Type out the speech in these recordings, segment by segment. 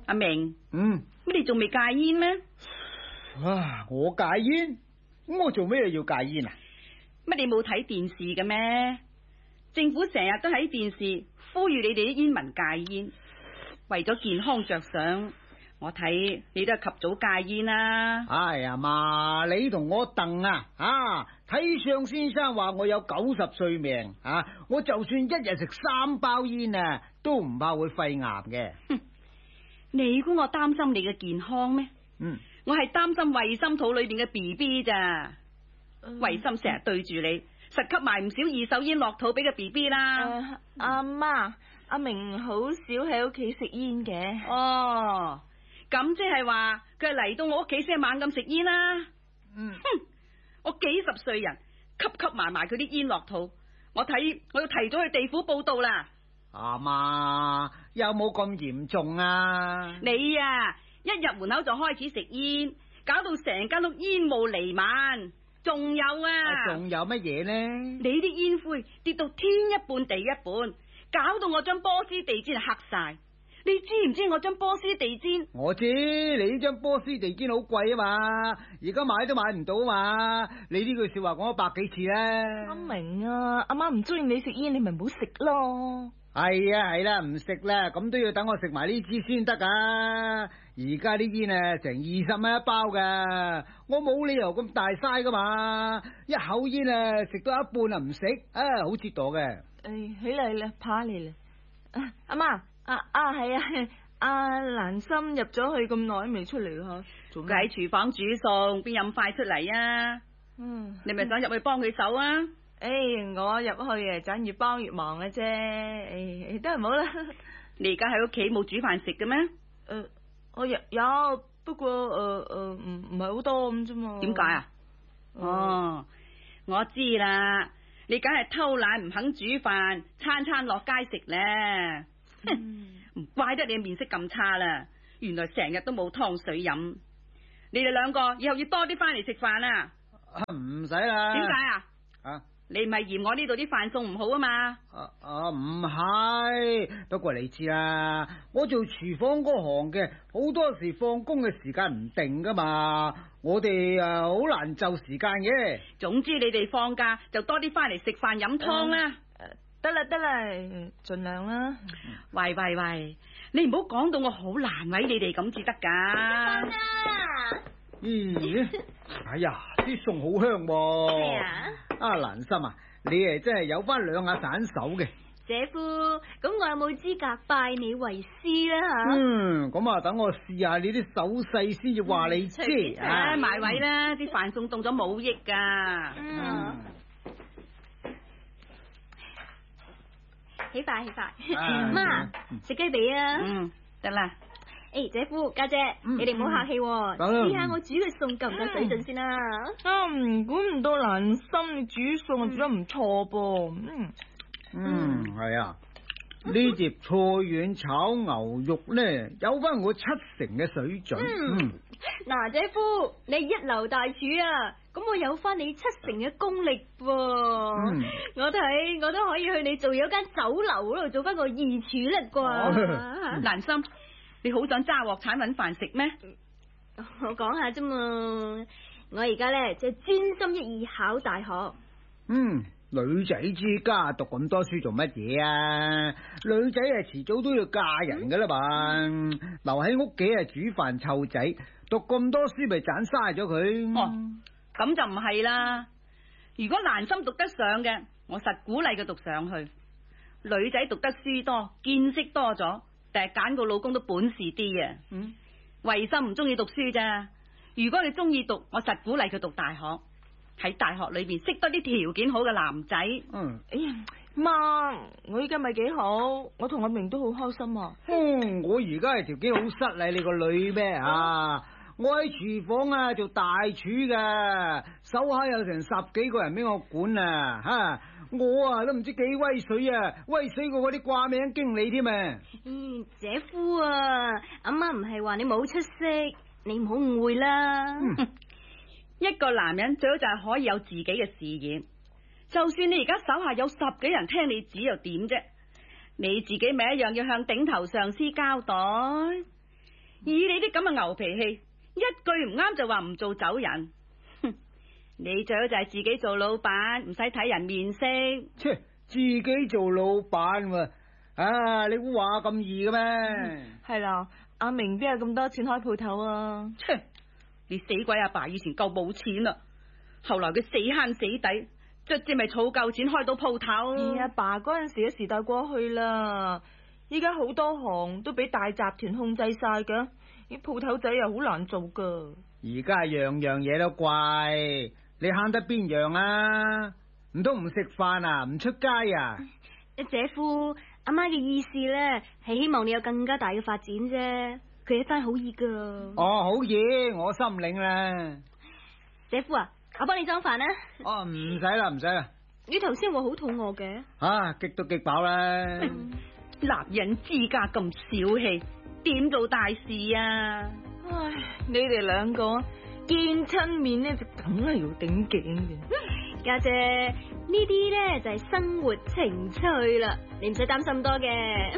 阿明，乜你仲未戒煙咩？ 我戒煙？咁我做咩要戒煙啊？ 乜你冇睇電視嘅咩？政府成日都喺電視呼籲你哋啲煙民戒煙，為咗健康着想，我睇你都係及早戒煙啦。 哎呀媽，你同我鄧睇相先生話我有90歲命我就算一日食3包煙都唔怕會肺癌嘅。 你估我擔心你嘅健康咩？我係擔心衛生肚裏邊嘅 BB 咋。衛生成日對住你，實吸埋唔少二手煙落肚俾個 BB 啦。 阿媽，阿明好少喺屋企食煙嘅。 哦，咁即係話佢係嚟到我屋企先猛咁食煙啦。我幾十歲人吸埋佢啲煙落肚，我睇我要提早去地府報到啦。 阿媽，有冇咁嚴重啊？ 你一入門口就開始食煙，搞到成間屋煙霧彌漫。仲有仲有乜嘢呢？ 你啲煙灰跌到天一半地一半，搞到我張波斯地氈黑晒。你知唔知我張波斯地氈？ 我知，你呢張波斯地氈好貴啊嘛，而家買都買唔到啊嘛。你呢句說話講咗百幾次啦。 阿明啊，阿媽唔中意你食煙，你咪唔好食咯。 係啦，唔食啦，咁都要等我食埋呢支先得噶。而家啲煙成20蚊一包噶，我冇理由咁大嘥噶嘛。一口煙食到一半唔食，好折墮嘅。 起嚟，怕你啦。阿媽，係阿蘭心入咗去咁耐未出嚟吓？ 佢喺廚房煮餸，邊有咁快出嚟啊？你咪想入去幫佢手啊？ 我入去盞越幫越忙嘅啫。都係唔好啦。 你而家喺屋企冇煮飯食嘅咩？ 我有，不過唔係好多咁啫嘛。 點解啊？我知啦，你梗係偷懶唔肯煮飯，餐餐落街食咧。唔怪得你面色咁差啦，原來成日都冇湯水飲。你哋兩個以後要多啲翻嚟食飯啊！ 唔使啦。 點解啊？你唔係嫌我呢度啲飯餸唔好啊嘛？ 唔係，不過你知啦，我做廚房嗰行嘅，好多時放工嘅時間唔定噶嘛，我哋好難就時間嘅。 總之你哋放假就多啲翻嚟食飯飲湯啦。 得啦，盡量啦。 喂，你唔好講到我好難為你哋咁至得噶。 哎呀，啲餸好香喎。蘭心啊，你真係有翻2下散手嘅。 姐夫，咁我有冇資格拜你為師啦吓？ 咁等我試下你啲手勢先至話你知。 埋位啦，啲飯餸凍咗冇益噶。 起快，媽，食雞髀啊！ 得啦。 姐夫家姐，你哋唔好客氣，試下我煮嘅餸夠唔夠水準先啦。 估唔到蘭心你煮餸煮得唔錯噃。 係啊，呢碟菜遠炒牛肉呢，有翻我70成嘅水準。 嗱，姐夫，你一流大廚啊，咁我有翻你70成嘅功力噃。我睇我都可以去你做有間酒樓嗰度做翻個二廚啦啩。 蘭心，你好想揸鑊鏟搵飯食咩？ 我講下啫嘛，我而家呢，就專心一意考大學。 女仔之家讀咁多書做乜嘢啊？女仔遲早都要嫁人噶啦嘛，留喺屋企煮飯湊仔，讀咁多書咪盞嘥咗佢。 咁就唔係啦。如果蘭心讀得上嘅，我實鼓勵佢讀上去。女仔讀得書多，見識多咗，但係揀個老公都本事啲啊。衛生唔中意讀書咋？如果你中意讀，我實鼓勵佢讀大學。喺大學裏邊識得啲條件好嘅男仔。 媽，我依家咪幾好，我同阿明都好開心啊。 我而家係條件好失禮你個女咩我喺廚房做大廚噶，手下有成10幾個人俾我管我都唔知幾威水威水過嗰啲掛名經理添啊。 姐夫啊，阿媽唔係話你冇出息，你唔好誤會啦。 一個男人最好就係可以有自己嘅事業，就算你而家手下有10幾人聽你指又點啫？你自己咪一樣要向頂頭上司交代。 以你啲咁嘅牛脾氣，一句唔啱就話唔做走人。哼，你最好就係自己做老闆，唔使睇人面色。 切，自己做老闆喎，啊，你估話咁易嘅咩？ 係啦，阿明邊有咁多錢開鋪頭啊？ 切，你死鬼阿爸以前夠冇錢啦，後來佢死慳死抵，卒之咪儲夠錢開到鋪頭。 阿爸嗰陣時嘅時代過去啦，依家好多行都俾大集團控制晒噶，啲鋪頭仔又好難做噶。 而家樣樣嘢都貴，你慳得邊樣啊？唔通唔食飯啊？唔出街啊？ 姐夫，阿媽嘅意思咧係希望你有更加大嘅發展啫，佢係一番好意噶。 哦，好嘢，我心領啦。 姐夫啊，我幫你裝飯啊。 哦，唔使啦，唔使啦。 你頭先話好肚餓嘅。 啊，激都激飽啦。 男人之家咁小氣，點做大事啊？ 唉，你哋兩個見親面咧就梗係要頂頸嘅。 家姐，呢啲咧就係生活情趣啦，你唔使擔心咁多嘅。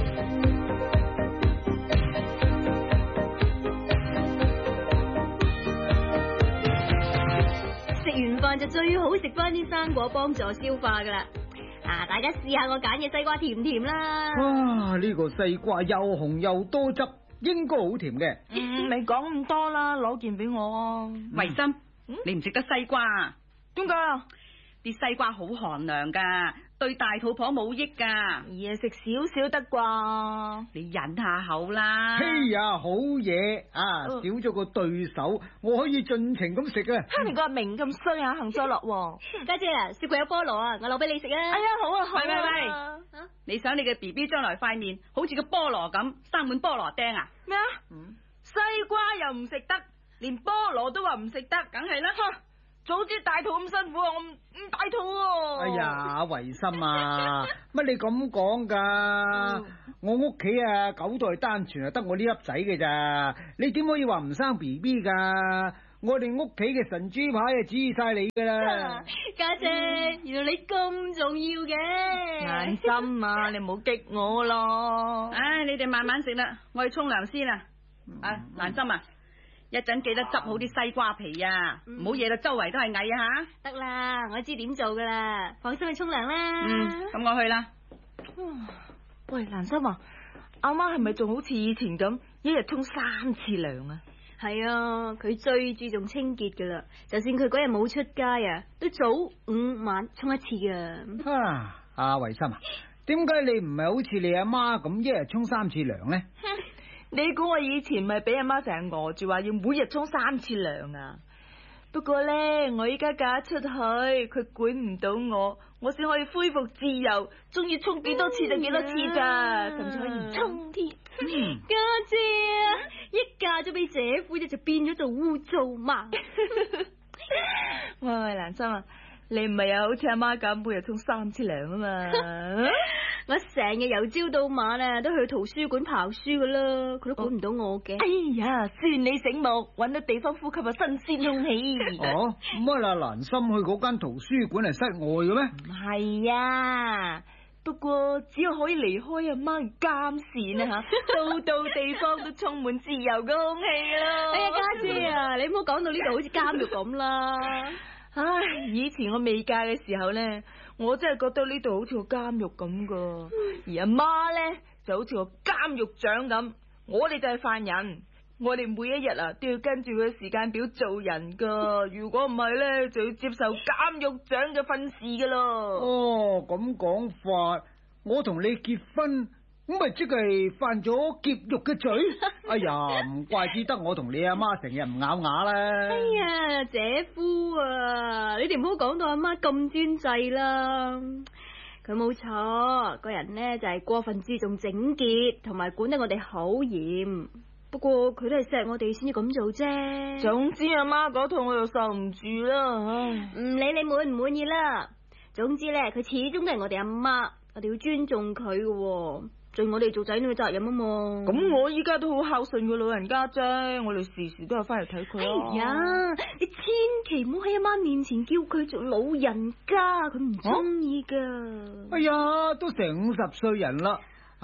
食完飯就最好食翻啲生果幫助消化噶啦。啊，大家試下我揀嘅西瓜甜唔甜啦？ 哇，呢個西瓜又紅又多汁，應該好甜嘅。 咪講咁多啦，攞件俾我啊。 維心，你唔食得西瓜啊？ 點解啊？ 啲西瓜好寒涼噶，對大肚婆冇益噶。 嘢食少少得啩？ 你忍下口啦。 嘿呀，好嘢啊！少咗個對手，我可以盡情咁食啊！ 你個阿明咁衰啊，幸災樂禍。 家姐啊，雪櫃有菠蘿啊，我攞俾你食啊。 哎呀，好啊，好啊。 喂，你想你嘅 BB 將來塊面好似個菠蘿咁生滿菠蘿釘啊？ 咩啊？西瓜又唔食得，連菠蘿都話唔食得， 梗係啦。 早知大肚咁辛苦啊，我唔大肚喎。 哎呀，維心啊，乜你咁講噶？我屋企啊9代單傳啊，得我呢粒仔嘅咋？你點可以話唔生 BB 噶？我哋屋企嘅神豬牌啊，指晒你噶啦。 家姐，原來你咁重要嘅。 難心啊，你唔好激我咯。 唉，你哋慢慢食啦，我去沖涼先啦。啊，蘭心啊，一陣記得執好啲西瓜皮啊，唔好惹到周圍都係蟻啊吓。 得啦，我知點做噶啦，放心去沖涼啦。 咁我去啦。 喂，蘭心啊，阿媽係咪仲好似以前咁，一日沖3次涼啊？ 係啊，佢最注重清潔噶啦，就算佢嗰日冇出街啊，都早午晚沖一次噶。 啊，阿維心啊，點解你唔係好似你阿媽咁一日沖3次涼呢？ 你估我以前咪俾阿媽成日餓住話要每日沖3次涼啊？不過咧，我依家嫁出去，佢管唔到我先可以恢復自由，中意沖幾多次就幾多次咋，甚至可以唔沖添。 家姐啊，一嫁咗俾姐夫就變咗做污糟媽。 喂，蘭心啊，你唔係又好似阿媽咁每日沖3次涼啊嘛？ 我成日由朝到晚啊，都去圖書館刨書噶啦，佢都管唔到我嘅。 哎呀，算你醒目，搵到地方呼吸下新鮮空氣。 哦，乜啊？蘭心去嗰間圖書館係室外嘅咩？ 唔係啊，不過只要可以離開阿媽監視啊吓，到地方都充滿自由嘅空氣咯。 哎呀，家姐啊，你唔好講到呢度好似監獄咁啦。 唉，以前我未嫁嘅時候咧，我真係覺得呢度好似個監獄咁噶，而阿媽咧就好似個監獄長咁，我哋就係犯人，我哋每一日啊都要跟住佢時間表做人噶，如果唔係咧就要接受監獄長嘅訓示噶咯。 哦，咁講法，我同你結婚，咁咪即係犯咗劫獄嘅罪？哎呀，唔怪之得我同你阿媽成日唔咬牙啦。 哎呀，姐夫啊，你哋唔好講到阿媽咁專制啦。佢冇錯，個人呢就係過分注重整潔，同埋管得我哋好嚴。不過佢都係錫我哋先至咁做啫。 總之阿媽嗰套我又受唔住啦，唉， 唔理你滿唔滿意啦。總之呢，佢始終都係我哋阿媽，我哋要尊重佢嘅。盡我哋做仔女嘅責任啊嘛。 咁我依家都好孝順個老人家啫，我哋時時都有翻嚟睇佢。 哎呀，你千祈唔好喺阿媽面前叫佢做老人家，佢唔中意噶。 哎呀，都成50歲人啦，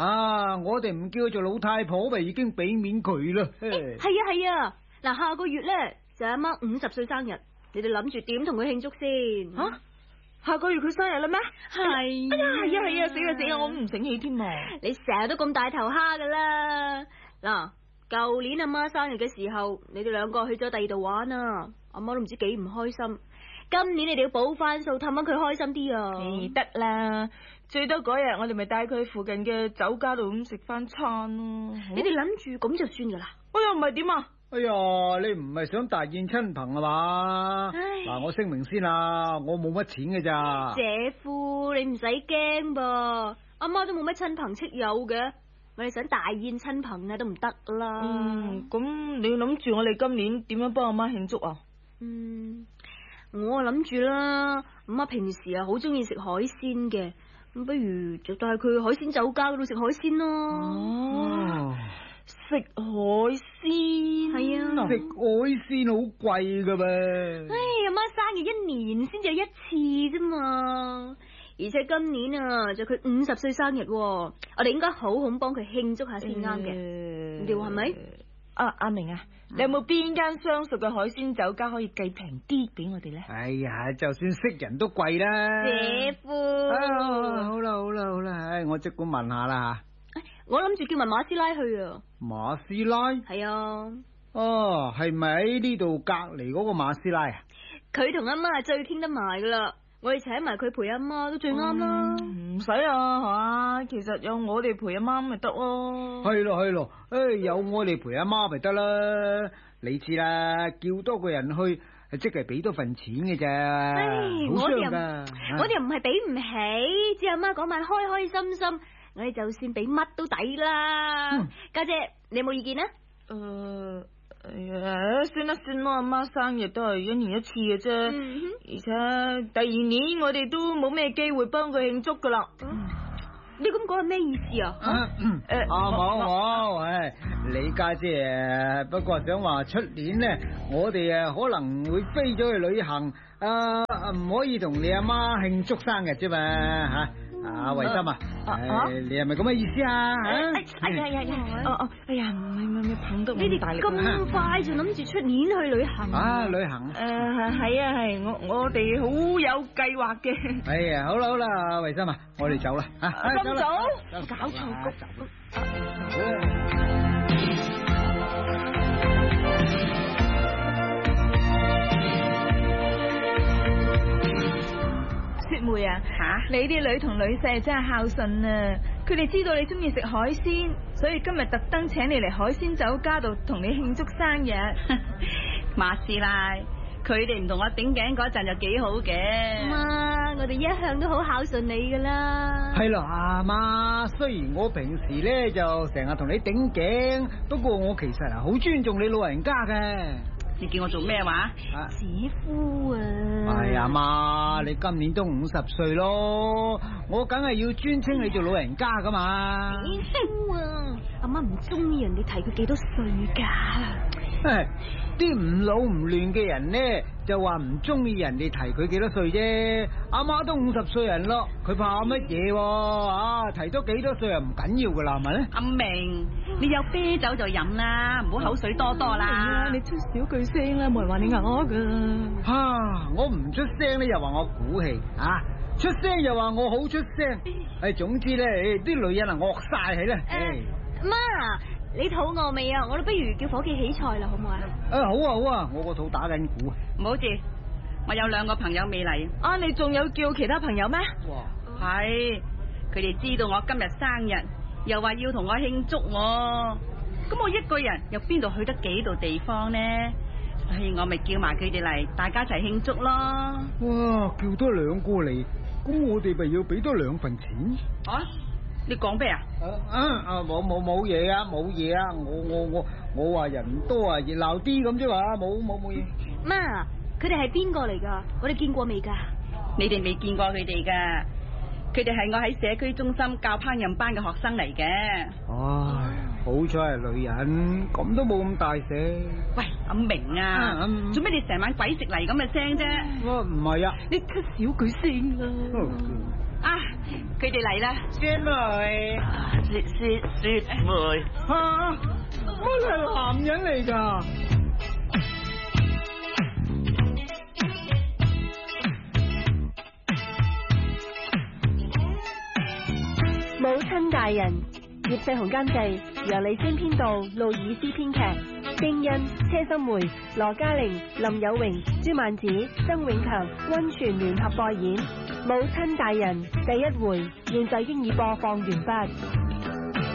啊，我哋唔叫佢做老太婆咪已經俾面佢啦。 係啊，嗱，下個月咧就阿媽50歲生日，你哋諗住點同佢慶祝先？ 吓，下個月佢生日啦咩？ 係， 係啊，死啊，我唔醒起添啊！ 你成日都咁大頭蝦噶啦。嗱，舊年阿媽生日嘅時候，你哋兩個去咗第二度玩啊，阿媽都唔知幾唔開心。今年你哋要補翻數，氹翻佢開心啲啊！ 得啦，最多嗰日我哋咪帶佢去附近嘅酒家度咁食翻餐咯。 你哋諗住咁就算噶啦？ 哎呀，唔係點啊？ 哎呀，你唔係想大宴親朋係嘛？嗱，我聲明先啦，我冇乜錢嘅咋。 姐夫，你唔使驚噃，阿媽都冇乜親朋戚友嘅，我哋想大宴親朋啊都唔得啦。 咁你諗住我哋今年點樣幫阿媽慶祝啊？ 我諗住啦，阿媽平時啊好中意食海鮮嘅，咁不如就帶佢去海鮮酒家嗰度食海鮮咯。 哦，食海鮮係啊， 食海鮮好貴噶噃。 阿媽生日1年先至有1次啫嘛，而且今年啊就佢50歲生日，我哋應該好好幫佢慶祝下先啱嘅。你哋話係咪？ 阿明啊，你有冇邊間相熟嘅海鮮酒家可以計平啲俾我哋咧？ 哎呀，就算識人都貴啦。 姐夫， 好啦，唉，我即管問下啦吓。 我諗住叫埋馬師奶去啊。 馬師奶？ 係啊。 哦，係咪喺呢度隔籬嗰個馬師奶啊？ 佢同阿媽係最傾得埋噶啦，我哋請埋佢陪阿媽都最啱啦。 唔使啊，係嘛？其實有我哋陪阿媽咪得咯。 係咯，有我哋陪阿媽咪得啦。你知啦，叫多個人去，即係俾多份錢嘅咋。好傷噶。 我哋又唔係俾唔起，只阿媽嗰晚開開心心，我哋就算俾乜都抵啦。家姐，你有冇意見啊？ 算啦，阿媽生日都係1年1次嘅啫，而且第2年我哋都冇咩機會幫佢慶祝噶啦。 你咁講係咩意思啊？ 我，你家姐不過想話出年呢，我哋可能會飛咗去旅行，唔可以同你阿媽慶祝生日啫嘛吓。阿慧心啊，你係咪咁嘅意思啊？哎呀， 唔捧到你哋咁快就諗住出年去旅行啊？ 旅行係，我哋好有計劃嘅。 哎呀，好啦，慧心啊，我哋走啦吓。 咁早？搞錯雪梅啊，你啲女同女婿真係孝順啊！佢哋知道你中意食海鮮，所以今日特登請你嚟海鮮酒家度同你慶祝生日。 馬師奶，佢哋唔同我頂頸嗰陣就幾好嘅。 媽，我哋一向都好孝順你噶啦。 係咯，阿媽，雖然我平時咧就成日同你頂頸，不過我其實好尊重你老人家嘅。 你叫我做咩話？ 姐夫啊！ 哎呀媽，你今年都50歲咯，我梗係要尊稱你做老人家噶嘛。 姐夫啊，阿媽唔中意人哋提佢幾多歲噶。 啲唔老唔亂嘅人呢，就話唔中意人哋提佢幾多歲啫。阿媽都50歲人咯，佢怕乜嘢？提多幾多歲又唔緊要噶啦，係咪咧？ 阿明，你有啤酒就飲啦，唔好口水多多啦。 你出少句聲啦，冇人話你啞噶。 我唔出聲咧，又話我鼓氣出聲又話我好出聲。總之咧，啲女人惡晒係啦。 媽，你肚餓未啊？我都不如叫伙計起菜啦，好唔好啊？ 好啊，我個肚打緊鼓。 唔好住，我有2個朋友未嚟。 你仲有叫其他朋友咩？ 係，佢哋知道我今日生日，又話要同我慶祝我。咁我一個人又邊度去得幾度地方呢？所以我咪叫埋佢哋嚟，大家一齊慶祝咯。 哇，叫多2個嚟，咁我哋咪要俾多2份錢？ 你講咩啊？ 冇嘢啊，我話人多啊，熱鬧啲咁啫嘛，冇嘢。 媽，佢哋係邊個嚟噶？我哋見過未噶？ 你哋未見過佢哋噶？佢哋係我喺社區中心教烹飪班嘅學生嚟嘅。 好彩係女人，咁都冇咁大聲。 喂，阿明啊，做咩你成晚鬼食泥咁嘅聲啫？ 唔係啊， 你出少句聲啦。 佢哋嚟啦。 仙梅， 雪梅， 吓，乜係男人嚟㗎？ 母親大人，葉世雄監製，楊麗仙編導，路爾斯編劇，丁欣、車心梅、羅嘉玲、林有榮、朱曼子、曾永強、溫泉聯合播演《母親大人》第1回，現在經已播放完畢。